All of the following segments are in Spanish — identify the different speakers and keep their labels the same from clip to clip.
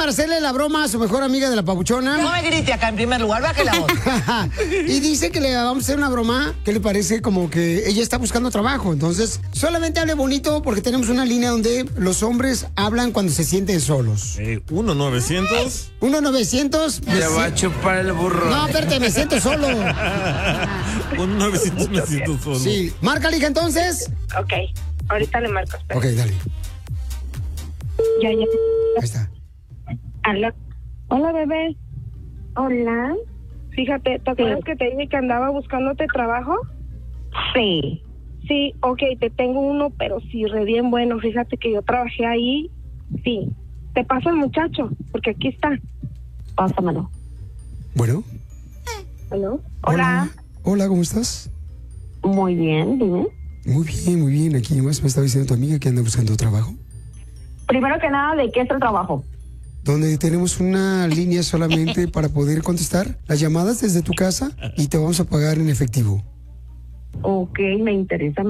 Speaker 1: para hacerle la broma a su mejor amiga de la papuchona.
Speaker 2: No me grite acá en primer lugar, baje la voz.
Speaker 1: Y dice que le vamos a hacer una broma que le parece como que ella está buscando trabajo. Entonces, solamente hable bonito porque tenemos una línea donde los hombres hablan cuando se sienten solos.
Speaker 3: 1-900.
Speaker 1: 1-900.
Speaker 4: Ya va a chupar el burro.
Speaker 1: No, espérate, me siento solo.
Speaker 3: 1-900 me siento solo.
Speaker 1: Sí. Marca, hija, entonces.
Speaker 5: Ok, ahorita le marco. Espera.
Speaker 1: Ok, dale.
Speaker 5: Ya.
Speaker 1: Ahí está.
Speaker 5: Aló. Hola, bebé. Hola. Fíjate, ¿te acuerdas que te dije que andaba buscándote trabajo? Sí. Sí, ok, te tengo uno, pero sí, re bien bueno. Fíjate que yo trabajé ahí. Sí. Te paso el muchacho, porque aquí está. Pásamelo.
Speaker 1: Bueno.
Speaker 5: ¿Aló?
Speaker 1: Hola. Hola, ¿cómo estás?
Speaker 5: Muy bien, dime.
Speaker 1: Muy bien, muy bien. Aquí nomás me estaba diciendo tu amiga que anda buscando trabajo.
Speaker 5: Primero que nada, ¿de qué es el trabajo?
Speaker 1: Donde tenemos una línea solamente para poder contestar las llamadas desde tu casa y te vamos a pagar en efectivo.
Speaker 5: Ok, me interesa.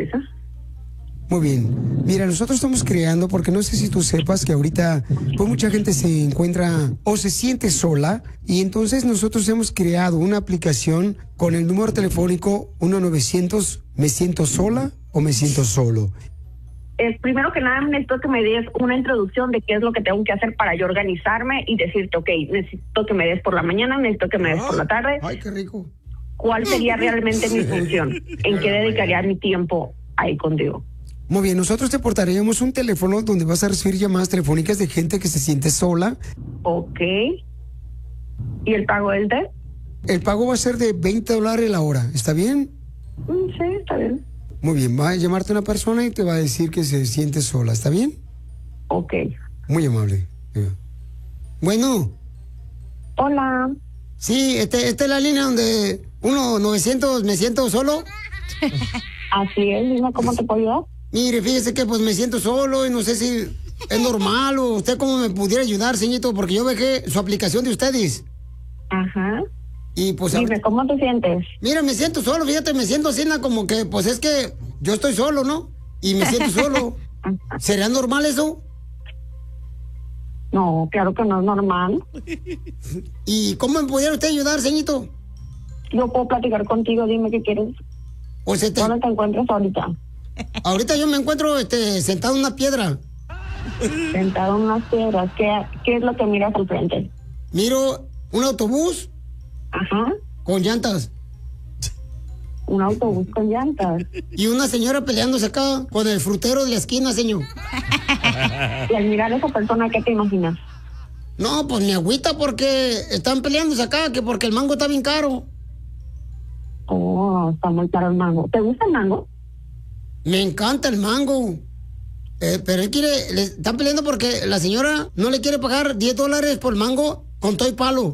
Speaker 1: Muy bien. Mira, nosotros estamos creando, porque no sé si tú sepas que ahorita pues mucha gente se encuentra o se siente sola, y entonces nosotros hemos creado una aplicación con el número telefónico 1-900 ¿me siento sola o me siento solo?
Speaker 5: Primero que nada, necesito que me des una introducción de qué es lo que tengo que hacer para yo organizarme y decirte, ok, necesito que me des por la mañana, necesito que me des por la tarde.
Speaker 1: Ay, qué rico.
Speaker 5: ¿Cuál sería realmente mi función? ¿En qué dedicaría mi tiempo ahí contigo?
Speaker 1: Muy bien, nosotros te portaríamos un teléfono donde vas a recibir llamadas telefónicas de gente que se siente sola.
Speaker 5: Ok. ¿Y el pago es de?
Speaker 1: El pago va a ser de $20 la hora, ¿está bien?
Speaker 5: Sí, está bien.
Speaker 1: Muy bien, va a llamarte una persona y te va a decir que se siente sola, ¿está bien?
Speaker 5: Ok.
Speaker 1: Muy amable. Bueno.
Speaker 5: Hola.
Speaker 1: Sí, esta es la línea donde 1-900 ¿me siento solo?
Speaker 5: Así es, dime cómo te puedo ayudar.
Speaker 1: Mire, fíjese que pues me siento solo y no sé si es normal o usted cómo me pudiera ayudar, señorito, porque yo dejé su aplicación de ustedes.
Speaker 5: Ajá.
Speaker 1: Y pues...
Speaker 5: Dime, ¿cómo te sientes?
Speaker 1: Mira, me siento solo, fíjate, me siento así, como que, pues es que yo estoy solo, ¿no? Y me siento solo. ¿Sería normal eso?
Speaker 5: No, claro que no es normal.
Speaker 1: ¿Y cómo me pudiera usted ayudar, señorito?
Speaker 5: Yo puedo platicar contigo, dime qué quieres. ¿Dónde te encuentras ahorita?
Speaker 1: Ahorita yo me encuentro sentado en una piedra.
Speaker 5: Sentado en unas piedras. ¿Qué es lo que miras al frente?
Speaker 1: Miro un autobús.
Speaker 5: Ajá.
Speaker 1: Con llantas.
Speaker 5: Un autobús con llantas.
Speaker 1: Y una señora peleándose acá con el frutero de la esquina, señor.
Speaker 5: Y al mirar a esa persona, ¿qué te imaginas?
Speaker 1: No, pues mi agüita porque están peleándose acá, que porque el mango está bien caro.
Speaker 5: Oh, está muy caro el mango. ¿Te gusta el mango?
Speaker 1: Me encanta el mango. Pero él le están peleando porque la señora no le quiere pagar $10 por el mango con todo y palo.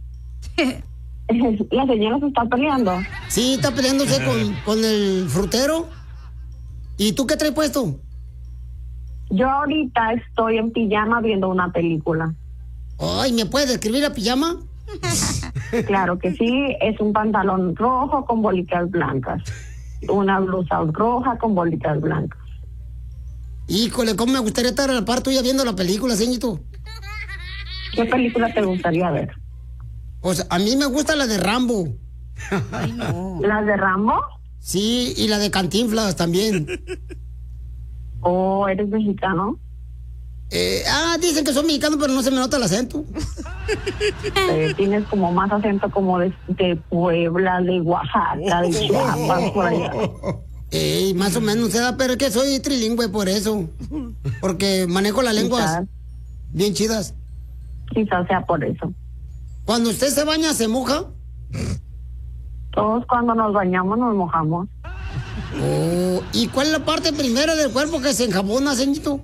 Speaker 5: ¿La señora se está peleando?
Speaker 1: Sí, está peleándose con el frutero. ¿Y tú qué traes puesto?
Speaker 5: Yo ahorita estoy en pijama viendo una película.
Speaker 1: Ay, ¿me puedes describir la pijama?
Speaker 5: Claro que sí, es un pantalón rojo con bolitas blancas. Una blusa roja con bolitas blancas.
Speaker 1: Híjole, ¿cómo me gustaría estar a la par tuya viendo la película, señorito?
Speaker 5: ¿Qué película te gustaría ver?
Speaker 1: Pues a mí me gusta la de Rambo.
Speaker 5: Ay, no. ¿La de Rambo?
Speaker 1: Sí, y la de Cantinflas también.
Speaker 5: Oh, ¿eres mexicano?
Speaker 1: Dicen que soy mexicano, pero no se me nota el acento.
Speaker 5: Tienes como más acento como de Puebla, de Oaxaca, de Chiapas, por allá.
Speaker 1: Más o menos, pero es que soy trilingüe por eso. Porque manejo las lenguas bien chidas.
Speaker 5: Quizás sea por eso.
Speaker 1: Cuando usted se baña, ¿se moja?
Speaker 5: Todos cuando nos bañamos nos mojamos.
Speaker 1: Oh, ¿y cuál es la parte primera del cuerpo que se enjabona, señorito?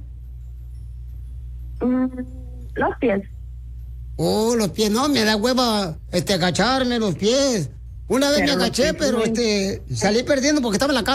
Speaker 5: Los pies.
Speaker 1: Oh, los pies, no, me da hueva agacharme los pies. Una vez me agaché, pero salí perdiendo porque estaba en la casa.